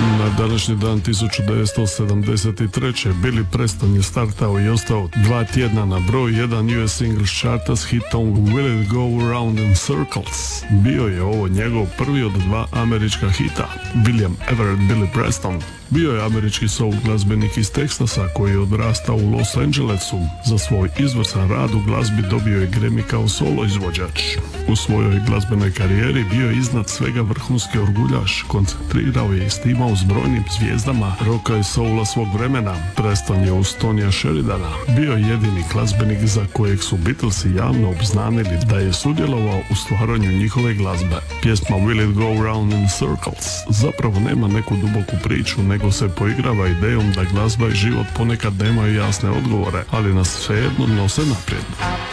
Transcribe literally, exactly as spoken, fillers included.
Na današnji dan tisuću devetsto sedamdeset treće. Billy Preston je startao i ostao dva tjedna na broj jedan U S Singles charta s hitom Will It Go Round in Circles. Bio je ovo njegov prvi od dva američka hita. William Everett Billy Preston bio je američki soul glazbenik iz Teksasa koji je odrastao u Los Angelesu. Za svoj izvrstan rad u glazbi dobio je Grammy kao solo izvođač. U svojoj glazbenoj karijeri bio je iznad svega vrhunski orguljaš, koncentrirao je i snimao s brojnim zvijezdama roka i soula svog vremena. Preston je uz Tonija Sheridana bio jedini glazbenik za kojeg su Beatlesi javno obznanili da je sudjelovao u stvaranju njihove glazbe. Pjesma Will It Go Round in Circles zapravo nema neku duboku priču, nego se poigrava idejom da glazba i život ponekad nemaju jasne odgovore, ali nas svejedno nose naprijed.